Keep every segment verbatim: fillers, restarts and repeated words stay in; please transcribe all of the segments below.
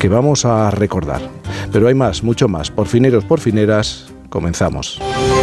que vamos a recordar. Pero hay más, mucho más. Porfineros, porfineras, comenzamos.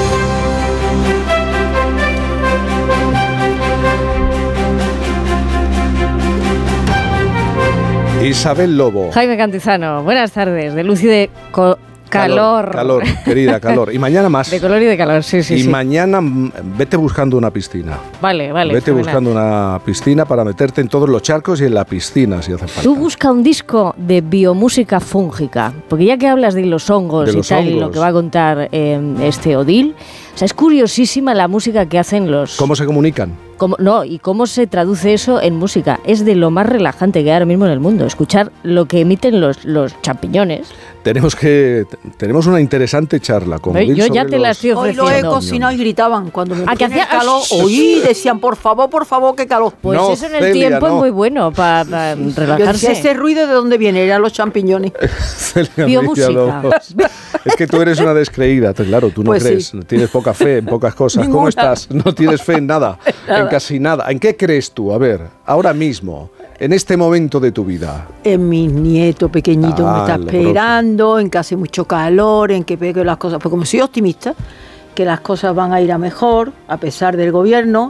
Isabel Lobo. Jaime Cantizano, buenas tardes, de luz y de co- calor. Calor, calor, querida, calor. Y mañana más. De color y de calor, sí, sí. Y sí. mañana vete buscando una piscina. Vale, vale. Vete fenomenal. buscando una piscina para meterte en todos los charcos y en la piscina, si hace falta. Tú busca un disco de biomúsica fúngica, porque ya que hablas de los hongos De y los tal, y hongos. lo que va a contar eh, este Odil, o sea, es curiosísima la música que hacen los... ¿Cómo se comunican? Cómo, no, y cómo se traduce eso en música. Es de lo más relajante que hay ahora mismo en el mundo. Escuchar lo que emiten los, los champiñones. Tenemos que tenemos una interesante charla con Yo Odil ya sobre te la los- estoy Hoy lo he ofreciendo. cocinado y gritaban cuando me Ah, que ponían el hacía- calor. Oí, decían, por favor, por favor, qué calor. Pues No, eso en el Celia, tiempo no. es muy bueno para, para Yo decía, relajarse. ¿ese ruido de dónde viene? Eran los champiñones. Celia Biomúsica. Villalobos. Es que tú eres una descreída, tú, claro, tú no Pues crees, sí. tienes poca fe en pocas cosas. ¿Cómo Ninguna. estás? No tienes fe en nada, en casi nada. ¿En qué crees tú? A ver, ahora mismo, en este momento de tu vida. En mi nieto pequeñito Ah, me está lo esperando, en que hace mucho calor, en que veo que las cosas, pues como soy optimista, que las cosas van a ir a mejor, a pesar del gobierno,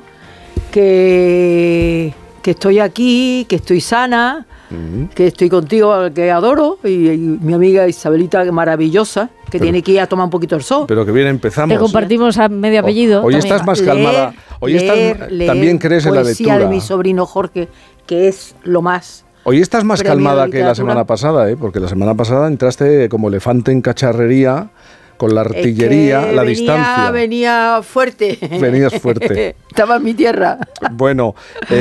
que, que estoy aquí, que estoy sana, Mm. que estoy contigo, al que adoro, y, y mi amiga Isabelita, que maravillosa, que Pero- tiene que ir a tomar un poquito el sol. Pero que bien empezamos. Te compartimos a medio apellido. Hoy también. estás más calmada. Hoy leer, estás, leer también crees en la poesía lectura. de mi sobrino Jorge, que es lo más. Hoy estás más Premio de calmada que la literatura. semana pasada, ¿eh? Porque la semana pasada entraste como elefante en cacharrería, con la artillería, Es que la venía, distancia. Venía fuerte. Venías fuerte. Estaba en mi tierra. Bueno,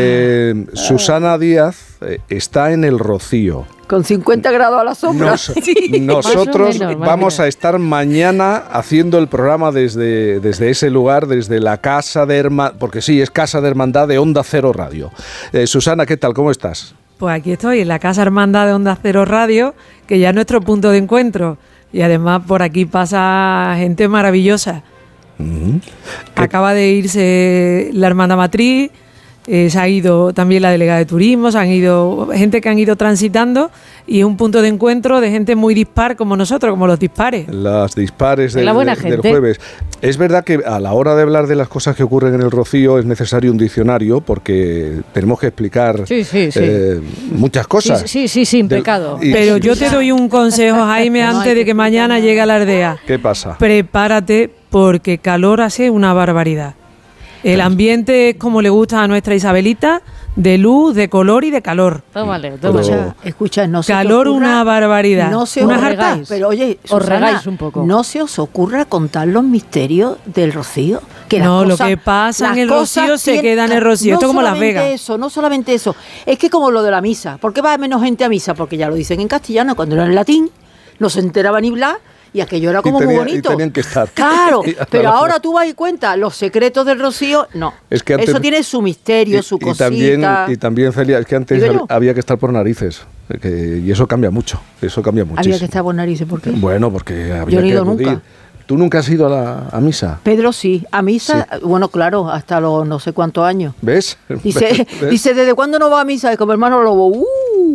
eh, Susana Díaz eh, está en el Rocío. Con cincuenta grados a la sombra. Nos- Sí. nosotros Más o menos, más vamos o a menos. estar mañana haciendo el programa desde, desde ese lugar, desde la Casa de Hermandad, porque sí, es Casa de Hermandad de Onda Cero Radio. Eh, Susana, ¿qué tal? ¿Cómo estás? Pues aquí estoy, en la Casa Hermandad de Onda Cero Radio, que ya es nuestro punto de encuentro. Y además por aquí pasa gente maravillosa. Mm. ¿Qué- Acaba de irse la Hermandad Matriz, eh, se ha ido también la delegada de turismo, se han ido gente que han ido transitando y es un punto de encuentro de gente muy dispar como nosotros, como los dispares. Las dispares De del, la buena de- del gente. jueves. Es verdad que a la hora de hablar de las cosas que ocurren en el Rocío es necesario un diccionario porque tenemos que explicar Sí, sí, sí. eh, muchas cosas. Sí, sí, sí, sin Del- pecado. y- Pero yo te doy un consejo, Jaime, No hay antes de que que mañana explicar llegue a la aldea. ¿Qué pasa? Prepárate porque calor hace una barbaridad. El ambiente es como le gusta a nuestra Isabelita, de luz, de color y de calor. Tómale, Pero- tómale. Escucha, escucha, no se te Calor, ocurra- una barbaridad. No se Una os jarta. regáis. Pero oye, Os Susana, regáis un poco. no se os ocurra contar los misterios del Rocío. Que las No, lo cosas- que pasa en las el cosas Rocío se tienen- queda en el Rocío. No Esto es como Las solamente Vegas. eso, no solamente eso. Es que como lo de la misa. ¿Por qué va menos gente a misa? Porque ya lo dicen en castellano, cuando era en latín, no se enteraba ni bla. Y aquello era como Y tenía- muy bonito. y tenían que estar. Claro, Y a la pero vez. ahora tú vas y cuentas los secretos del Rocío. No. Es que antes- eso tiene su misterio, su y, y cosita. también, y también, Celia, es que antes Digo hab- yo. había que estar por narices. eh, que- y eso cambia mucho. Eso cambia muchísimo. Había que estar por narices, ¿por qué? Bueno, porque había Yo no he que ido acudir. nunca. ¿Tú nunca has ido a, la, a misa? Pedro sí, a misa, bueno, claro, hasta los no sé cuántos años. ¿Ves? Dice, ¿Ves? dice ¿desde cuándo no va a misa? Es como hermano Lobo. ¡Uh!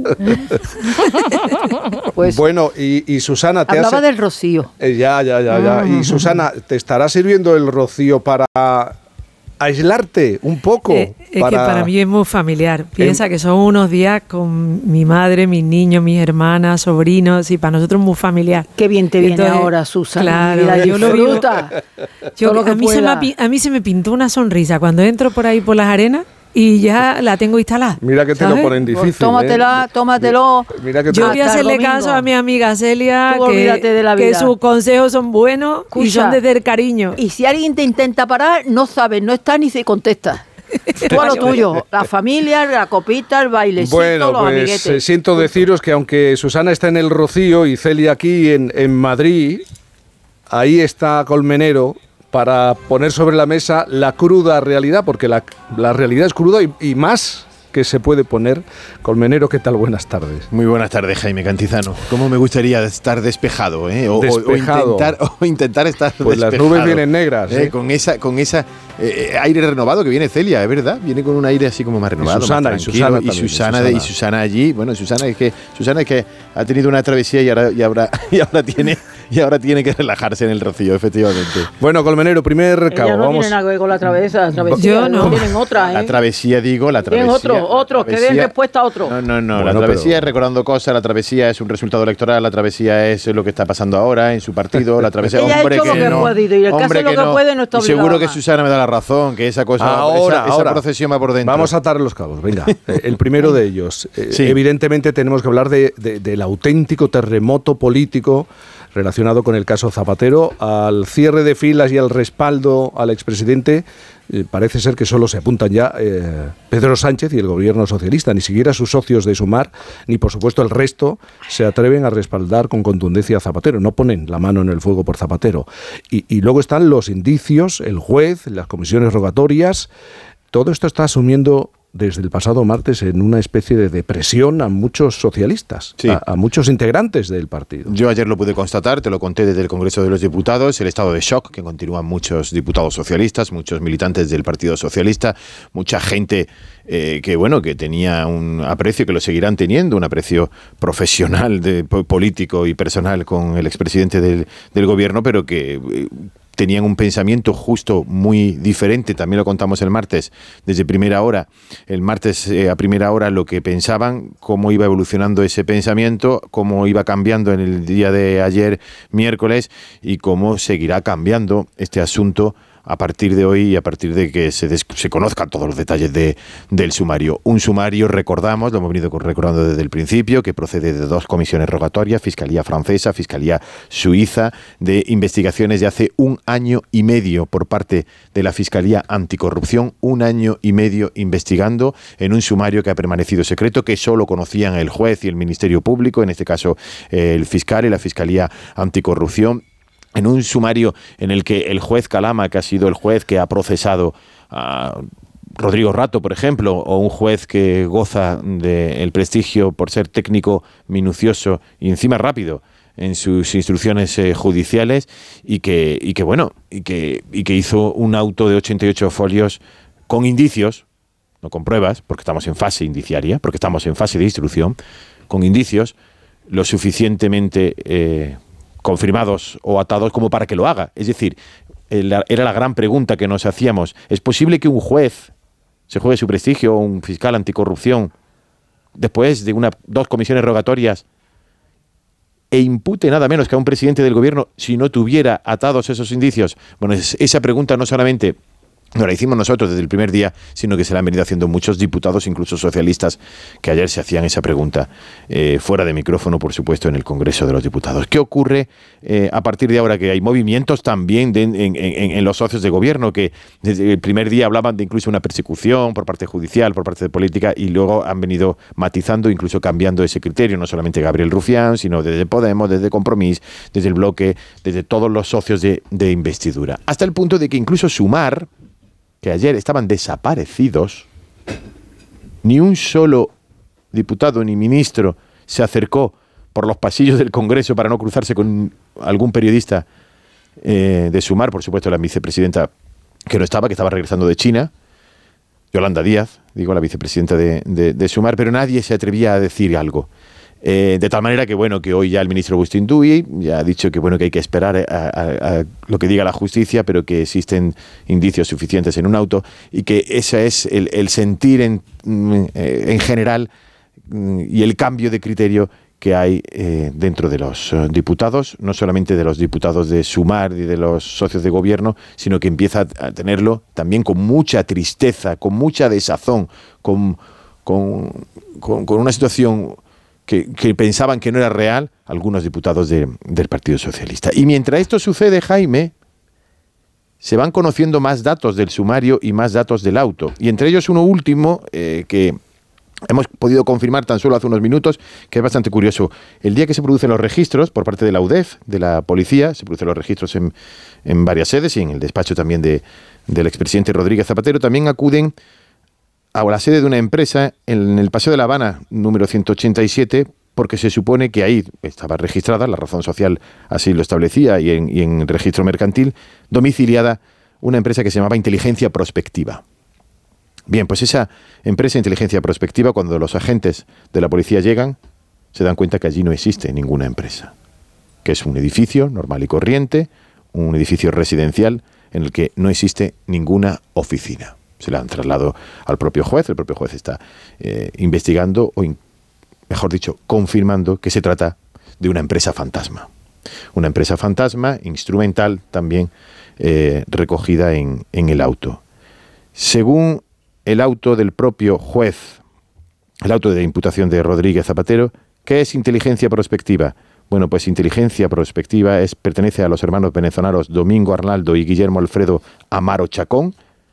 Pues Bueno, y, y Susana, te hablaba has... del Rocío. Eh, ya, ya, ya, ya. Y Susana, ¿te estará sirviendo el Rocío para aislarte un poco? Eh, es que para mí es muy familiar. Piensa que son unos días con mi madre, mis niños, mis hermanas, sobrinos, y para nosotros es muy familiar. Qué bien te viene Entonces, ahora, Susana. claro, Mira, yo lo vivo- disfruta. Yo, Todo lo que a, mí se me, pueda. ha pi- a mí se me pintó una sonrisa cuando entro por ahí por las arenas y ya la tengo instalada. Mira que te lo ¿sabes? ponen Pues difícil. tómatela, ¿eh? tómatelo. Mira que te- Yo Hasta voy a el hacerle domingo. caso a mi amiga Celia, Tú olvídate que, de la que vida. sus consejos son buenos y Escucha, son desde el cariño. Y si alguien te intenta parar, no sabes, no está ni se contesta. Tú a lo tuyo, la familia, la copita, el bailecito, Bueno, los pues amiguetes. eh, siento deciros que aunque Susana está en el Rocío y Celia aquí en, en Madrid, ahí está Colmenero para poner sobre la mesa la cruda realidad, porque la, la realidad es cruda y, y más que se puede poner. Colmenero, ¿qué tal? Buenas tardes. Muy buenas tardes, Jaime Cantizano. ¿Cómo me gustaría estar despejado? ¿eh? O, o- o Despejado. intentar, o intentar estar Pues las despejado, nubes vienen negras, ¿eh? ¿eh? Con esa, con esa eh, aire renovado que viene Celia, es verdad, viene con un aire así como más renovado. Y Susana, más y Susana, y también, Susana, y de, y Susana. Susana allí, bueno, Susana es que Susana es que ha tenido una travesía y ahora y ahora y ahora tiene y ahora tiene que relajarse en el Rocío, efectivamente. Bueno, Colmenero, primer Ella cabo, no vamos. tiene nada que ver con la travesía, la travesía, Yo no. tienen otra, ¿eh? La travesía, digo, la Tienen travesía. otro, otro, la que den travesía- respuesta a otro. No, no, no, Bueno, la travesía pero- es recordando cosas, la travesía es un resultado electoral, la travesía es lo que está pasando ahora en su partido, la travesía... Ella ha hombre hecho lo que que no, ha podido, y el que hombre hace lo que puede no está Y seguro obligado a que más. Susana me da la razón, que esa cosa, Ahora, esa, esa ahora. procesión va por dentro. Vamos a atar los cabos, venga. Eh, El primero de ellos. Eh, Sí. Evidentemente tenemos que hablar de, de- del auténtico terremoto político relacionado con el caso Zapatero. Al cierre de filas y al respaldo al expresidente, eh, parece ser que solo se apuntan ya eh, Pedro Sánchez y el gobierno socialista. Ni siquiera sus socios de Sumar, ni por supuesto el resto, se atreven a respaldar con contundencia a Zapatero. No ponen la mano en el fuego por Zapatero. Y, y luego están los indicios, el juez, las comisiones rogatorias. Todo esto está asumiendo desde el pasado martes en una especie de depresión a muchos socialistas, Sí. a, a muchos integrantes del partido. Yo ayer lo pude constatar, te lo conté desde el Congreso de los Diputados, el estado de shock que continúan muchos diputados socialistas, muchos militantes del Partido Socialista, mucha gente eh, que bueno que tenía un aprecio, que lo seguirán teniendo, un aprecio profesional, de, po- político y personal con el expresidente del, del gobierno, pero que... eh, tenían un pensamiento justo muy diferente, también lo contamos el martes, desde primera hora, el martes eh, a primera hora lo que pensaban, cómo iba evolucionando ese pensamiento, cómo iba cambiando en el día de ayer, miércoles, y cómo seguirá cambiando este asunto a partir de hoy y a partir de que se, des- se conozcan todos los detalles de, del sumario. Un sumario, recordamos, lo hemos venido recordando desde el principio, que procede de dos comisiones rogatorias, Fiscalía francesa, Fiscalía suiza, de investigaciones de hace un año y medio por parte de la Fiscalía Anticorrupción, un año y medio investigando en un sumario que ha permanecido secreto, que solo conocían el juez y el Ministerio Público, en este caso eh, el fiscal y la Fiscalía Anticorrupción, en un sumario en el que el juez Calama, que ha sido el juez que ha procesado a Rodrigo Rato, por ejemplo, o un juez que goza del prestigio por ser técnico, minucioso y encima rápido en sus instrucciones eh, judiciales, y que, y que bueno, y que, y que hizo un auto de ochenta y ocho folios con indicios, no con pruebas, porque estamos en fase indiciaria, porque estamos en fase de instrucción, con indicios lo suficientemente eh, confirmados o atados como para que lo haga. Es decir, era la gran pregunta que nos hacíamos. ¿Es posible que un juez se juegue su prestigio, o un fiscal anticorrupción, después de una, dos comisiones rogatorias, e impute nada menos que a un presidente del gobierno si no tuviera atados esos indicios? Bueno, es, esa pregunta no solamente no la hicimos nosotros desde el primer día, sino que se la han venido haciendo muchos diputados, incluso socialistas, que ayer se hacían esa pregunta, eh, fuera de micrófono, por supuesto, en el Congreso de los Diputados. ¿Qué ocurre eh, a partir de ahora? Que hay movimientos también de, en, en, en los socios de gobierno, que desde el primer día hablaban de incluso una persecución por parte judicial, por parte de política, y luego han venido matizando, incluso cambiando ese criterio, no solamente Gabriel Rufián, sino desde Podemos, desde Compromís, desde el Bloque, desde todos los socios de, de investidura. Hasta el punto de que incluso Sumar, que ayer estaban desaparecidos, ni un solo diputado ni ministro se acercó por los pasillos del Congreso para no cruzarse con algún periodista eh, de Sumar, por supuesto la vicepresidenta que no estaba, que estaba regresando de China, Yolanda Díaz, digo, la vicepresidenta de, de, de Sumar, pero nadie se atrevía a decir algo. Eh, de tal manera que bueno, que hoy ya el ministro Agustín Duy ya ha dicho que bueno, que hay que esperar a, a, a lo que diga la justicia, pero que existen indicios suficientes en un auto, y que ese es el, el sentir en, en general y el cambio de criterio que hay eh, dentro de los uh, diputados, no solamente de los diputados de Sumar y de los socios de gobierno, sino que empieza a tenerlo también con mucha tristeza, con mucha desazón, con, con, con, con una situación Que, que pensaban que no era real algunos diputados de, del Partido Socialista. Y mientras esto sucede, Jaime, se van conociendo más datos del sumario y más datos del auto. Y entre ellos uno último, eh, que hemos podido confirmar tan solo hace unos minutos, que es bastante curioso. El día que se producen los registros por parte de la U D E F, de la policía, se producen los registros en, en varias sedes y en el despacho también de, del expresidente Rodríguez Zapatero, también acuden a la sede de una empresa en el Paseo de La Habana, número ciento ochenta y siete, porque se supone que ahí estaba registrada, la razón social así lo establecía, y en, y en registro mercantil, domiciliada una empresa que se llamaba Inteligencia Prospectiva. Bien, pues esa empresa Inteligencia Prospectiva, cuando los agentes de la policía llegan, se dan cuenta que allí no existe ninguna empresa, que es un edificio normal y corriente, un edificio residencial en el que no existe ninguna oficina. Se la han trasladado al propio juez, el propio juez está eh, investigando, o in, mejor dicho, confirmando que se trata de una empresa fantasma. Una empresa fantasma, instrumental también, eh, recogida en, en el auto. Según el auto del propio juez, el auto de imputación de Rodríguez Zapatero, ¿qué es inteligencia prospectiva? Bueno, pues inteligencia prospectiva es, pertenece a los hermanos venezolanos Domingo Arnaldo y Guillermo Alfredo Amaro Chacón,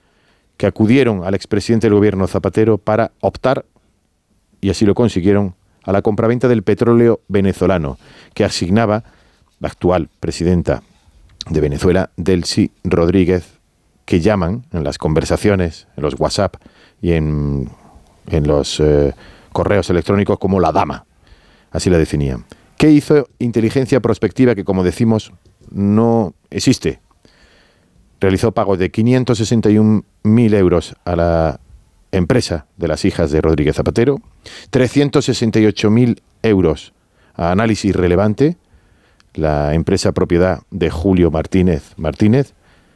que acudieron al expresidente del gobierno Zapatero para optar, y así lo consiguieron, a la compraventa del petróleo venezolano, que asignaba la actual presidenta de Venezuela, Delcy Rodríguez, que llaman en las conversaciones, en los WhatsApp y en, en los eh, correos electrónicos como la dama. Así la definían. ¿Qué hizo inteligencia prospectiva que, como decimos, no existe? Realizó pagos de quinientos sesenta y un mil euros a la empresa de las hijas de Rodríguez Zapatero, trescientos sesenta y ocho mil euros a Análisis Relevante, la empresa propiedad de Julio Martínez Martínez,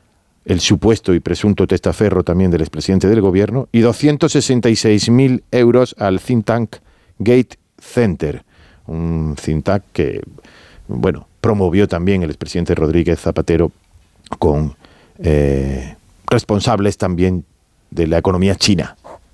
el supuesto y presunto testaferro también del expresidente del gobierno, y doscientos sesenta y seis mil euros al think tank Gate Center, un think tank que, bueno, promovió también el expresidente Rodríguez Zapatero con eh, responsables también de la economía china,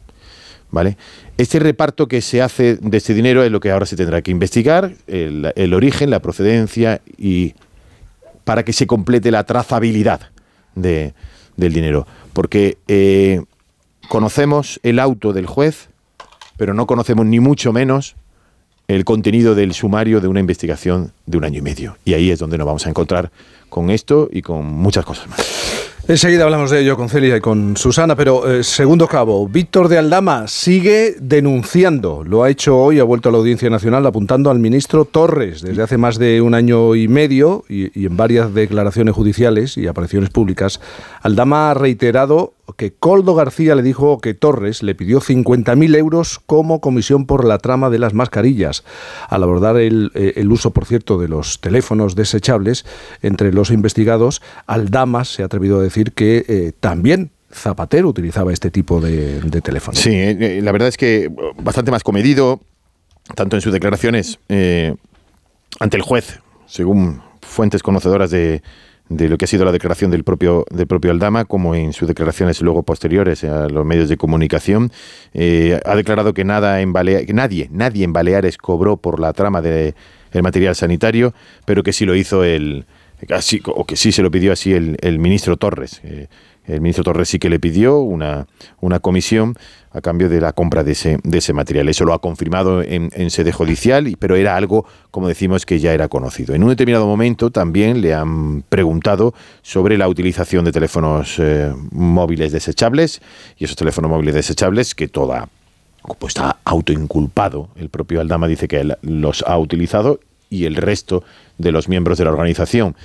¿vale? Este reparto que se hace de este dinero es lo que ahora se tendrá que investigar, el, el origen, la procedencia, y para que se complete la trazabilidad de, del dinero. Porque eh, conocemos el auto del juez, pero no conocemos ni mucho menos el contenido del sumario de una investigación de un año y medio. Y ahí es donde nos vamos a encontrar con esto y con muchas cosas más. Enseguida hablamos de ello con Celia y con Susana, pero eh, segundo cabo, Víctor de Aldama sigue denunciando. Lo ha hecho hoy, ha vuelto a la Audiencia Nacional apuntando al ministro Torres desde hace más de un año y medio y, y en varias declaraciones judiciales y apariciones públicas. Aldama ha reiterado que Koldo García le dijo que Torres le pidió cincuenta mil euros como comisión por la trama de las mascarillas, al abordar el, el uso, por cierto, de los teléfonos desechables entre los investigados. Aldama se ha atrevido a decir que eh, también Zapatero utilizaba este tipo de, de teléfonos. Sí, eh, la verdad es que bastante más comedido, tanto en sus declaraciones eh, ante el juez, según fuentes conocedoras de de lo que ha sido la declaración del propio del propio Aldama, como en sus declaraciones luego posteriores a los medios de comunicación. Eh, ha declarado que nada en Balea- que nadie, nadie en Baleares cobró por la trama de el material sanitario, pero que sí lo hizo el, así, o que sí se lo pidió así el, el ministro Torres. Eh, el ministro Torres sí que le pidió una, una comisión a cambio de la compra de ese, de ese material. Eso lo ha confirmado en, en sede judicial, pero era algo, como decimos, que ya era conocido. En un determinado momento también le han preguntado sobre la utilización de teléfonos eh, móviles desechables, y esos teléfonos móviles desechables que toda, pues está autoinculpado. El propio Aldama dice que él los ha utilizado y el resto de los miembros de la organización,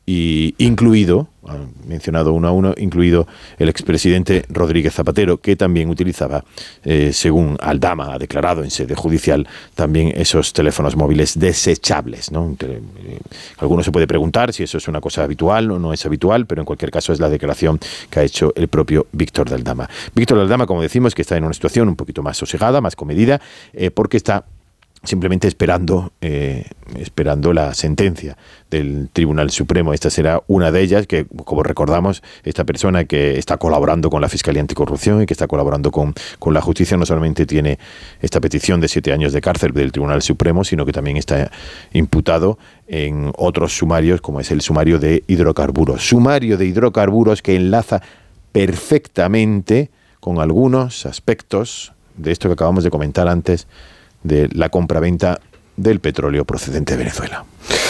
y incluido, mencionado uno a uno, incluido el expresidente Rodríguez Zapatero, que también utilizaba, eh, según Aldama ha declarado en sede judicial, también esos teléfonos móviles desechables, ¿no? Eh, alguno se puede preguntar si eso es una cosa habitual o no es habitual, pero en cualquier caso es la declaración que ha hecho el propio Víctor de Aldama. Víctor de Aldama, como decimos, que está en una situación un poquito más sosegada, más comedida, eh, porque está simplemente esperando eh, esperando la sentencia del Tribunal Supremo. Esta será una de ellas, que, como recordamos, esta persona que está colaborando con la Fiscalía Anticorrupción y que está colaborando con, con la justicia, no solamente tiene esta petición de siete años de cárcel del Tribunal Supremo, sino que también está imputado en otros sumarios, como es el sumario de hidrocarburos. Sumario de hidrocarburos que enlaza perfectamente con algunos aspectos de esto que acabamos de comentar antes, de la compraventa del petróleo procedente de Venezuela.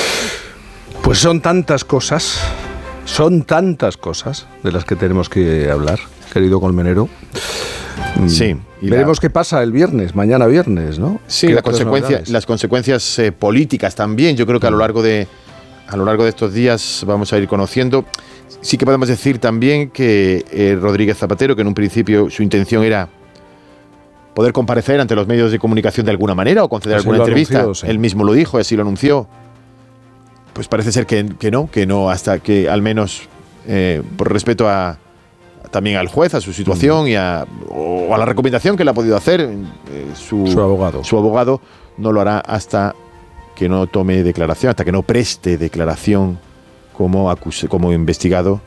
Pues son tantas cosas, son tantas cosas de las que tenemos que hablar, querido Colmenero. Sí. Veremos la... qué pasa el viernes, mañana viernes, ¿no? Sí, la consecuencia, las consecuencias eh, políticas también. Yo creo que a lo largo de a lo largo de estos días vamos a ir conociendo. Sí que podemos decir también que eh, Rodríguez Zapatero, que en un principio su intención era poder comparecer ante los medios de comunicación de alguna manera o conceder Así alguna entrevista, anunció, sí. Él mismo lo dijo, así lo anunció, pues parece ser que, que no, que no, hasta que al menos eh, por respeto a también al juez, a su situación mm. y a, o a la recomendación que le ha podido hacer eh, su, su abogado. Su abogado no lo hará hasta que no tome declaración, hasta que no preste declaración como, acuse, como investigado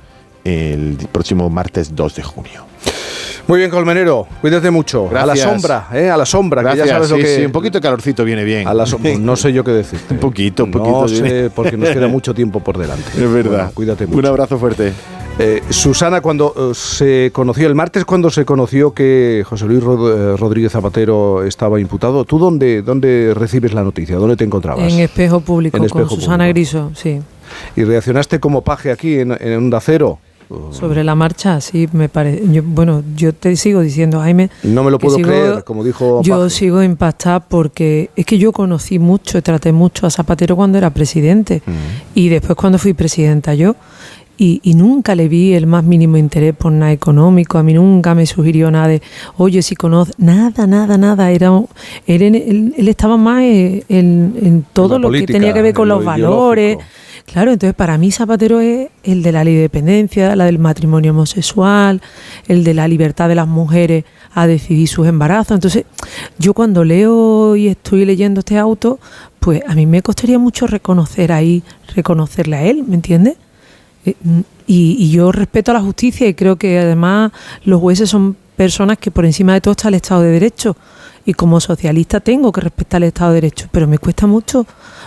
el próximo martes dos de junio. Muy bien, Colmenero, cuídate mucho. Gracias. A la sombra, ¿eh? A la sombra, Gracias, que ya sabes sí, lo que... Sí, un poquito de calorcito viene bien. A la sombra, no sé yo qué decirte. un poquito, un poquito. No sé, viene. porque nos queda mucho tiempo por delante. Es verdad. Bueno, cuídate mucho. Un abrazo fuerte. Eh, Susana, cuando eh, se conoció, el martes cuando se conoció que José Luis Rod- eh, Rodríguez Zapatero estaba imputado, ¿tú dónde, dónde recibes la noticia? ¿Dónde te encontrabas? En Espejo Público, En Espejo con Susana Público. Griso, sí. ¿Y reaccionaste como paje aquí en, en Onda Cero? Sobre la marcha, sí, me parece. Yo, bueno, yo te sigo diciendo, Jaime. No me lo que puedo sigo- creer, como dijo Yo Paje. sigo impactada porque es que yo conocí mucho, traté mucho a Zapatero cuando era presidente Mm. y después cuando fui presidenta yo. Y, y nunca le vi el más mínimo interés por nada económico. A mí nunca me sugirió nada de, oye, si conoces, nada, nada, nada. Era, un- él, él, él estaba más en, en- en todo La lo política, que tenía que ver con en lo los valores. ideológico. Claro, entonces para mí Zapatero es el de la ley de dependencia, la del matrimonio homosexual, el de la libertad de las mujeres a decidir sus embarazos. Entonces, yo cuando leo y estoy leyendo este auto, pues a mí me costaría mucho reconocer ahí, reconocerle a él, ¿me entiendes? Eh, Y, y yo respeto a la justicia y creo que además los jueces son personas que por encima de todo está el Estado de Derecho. Y como socialista tengo que respetar el Estado de Derecho, pero me cuesta mucho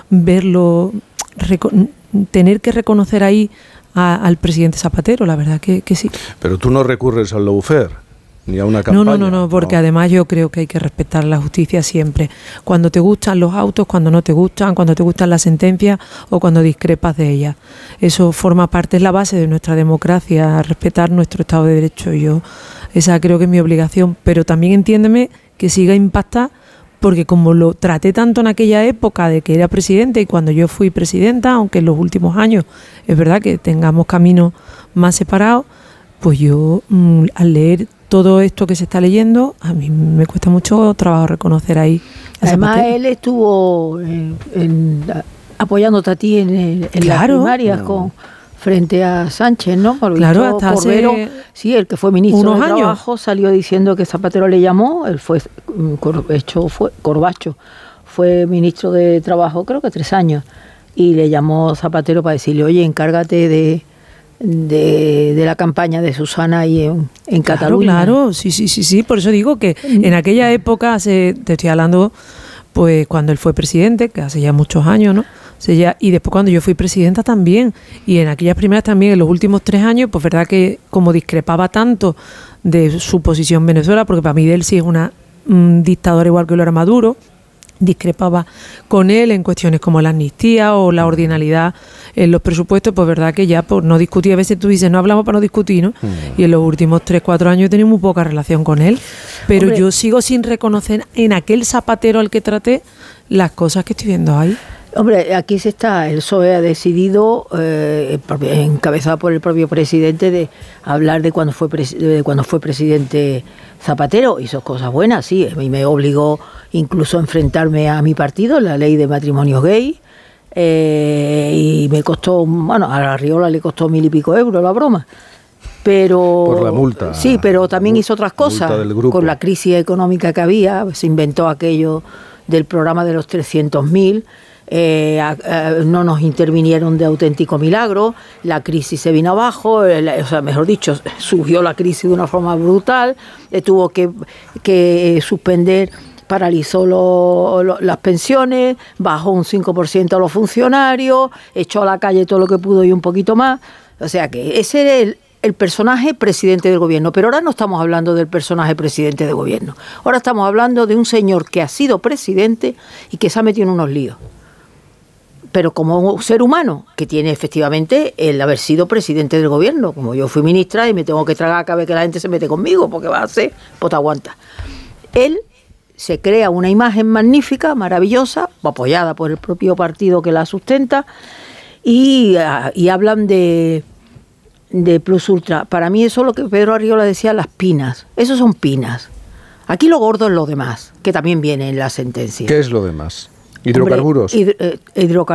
verlo, reco- tener que reconocer ahí a- al presidente Zapatero, la verdad que, que sí. Pero tú no recurres al lawfare, ni a una No, campaña. no, no, no, porque además yo creo que hay que respetar la justicia siempre. Cuando te gustan los autos, cuando no te gustan, cuando te gustan las sentencias o cuando discrepas de ellas. Eso forma parte, es la base de nuestra democracia, respetar nuestro Estado de Derecho. Yo, esa creo que es mi obligación, pero también entiéndeme que siga impactada porque como lo traté tanto en aquella época de que era presidente y cuando yo fui presidenta, aunque en los últimos años es verdad que tengamos caminos más separados, pues yo mmm, al leer todo esto que se está leyendo, a mí me cuesta mucho trabajo reconocer ahí a Además, Zapatero. él estuvo en- en- apoyándote a ti en, el- en Claro. las primarias con, frente a Sánchez, ¿no? Por lo Claro, visto, hasta hace Corbero, sí, el que fue ministro unos de años. Trabajo, salió diciendo que Zapatero le llamó, él fue, mm, Cor- hecho fue, Corbacho, fue ministro de Trabajo, creo que tres años, y le llamó Zapatero para decirle, oye, encárgate de, de, de la campaña de Susana ahí en, en Claro, Cataluña. claro, sí, sí, sí, sí, por eso digo que en aquella época, hace, te estoy hablando, pues cuando él fue presidente, que hace ya muchos años, ¿no? Hace ya- y después cuando yo fui presidenta también, y en aquellas primeras también, en los últimos tres años, pues verdad que como discrepaba tanto de su posición en Venezuela, porque para mí de él sí es una mm, dictadora igual que lo era Maduro, discrepaba con él en cuestiones como la amnistía o la ordinalidad en los presupuestos, pues verdad que ya por no discutir, a veces tú dices, no hablamos para no discutir, ¿no? Y en los últimos tres, cuatro años he tenido muy poca relación con él, pero Hombre. yo sigo sin reconocer en aquel Zapatero al que traté las cosas que estoy viendo ahí. Hombre, aquí se está, el P S O E ha decidido, eh, encabezado por el propio presidente, de hablar de cuando fue pres- de cuando fue presidente Zapatero. Hizo cosas buenas, sí, a mí me obligó incluso a enfrentarme a mi partido, la ley de matrimonios gay, eh, y me costó, bueno, a la Arriola le costó mil y pico euros la broma. Pero Por la multa. Sí, pero también hizo otras Multa cosas. del grupo. Con la crisis económica que había, se inventó aquello del programa de los trescientos mil. Eh, a- a- no nos intervinieron de auténtico milagro, la crisis se vino abajo, eh, la- o sea, mejor dicho, surgió la crisis de una forma brutal, eh, tuvo que, que suspender, paralizó lo- lo- las pensiones, bajó un cinco por ciento a los funcionarios, echó a la calle todo lo que pudo y un poquito más, o sea que ese era el, el personaje presidente del gobierno, pero ahora no estamos hablando del personaje presidente de gobierno, ahora estamos hablando de un señor que ha sido presidente y que se ha metido en unos líos. Pero como un ser humano que tiene efectivamente el haber sido presidente del gobierno, como yo fui ministra y me tengo que tragar cada vez que la gente se mete conmigo, porque va a ser, pues te aguanta. Él se crea una imagen magnífica, maravillosa, apoyada por el propio partido que la sustenta, y, y hablan de, de plus ultra. Para mí eso es lo que Pedro Arriola decía, las pinas. Eso son pinas. Aquí lo gordo es lo demás, que también viene en la sentencia. ¿Qué es lo demás? ¿Hidrocarburos? Hombre, hid- eh, hidrocarburos.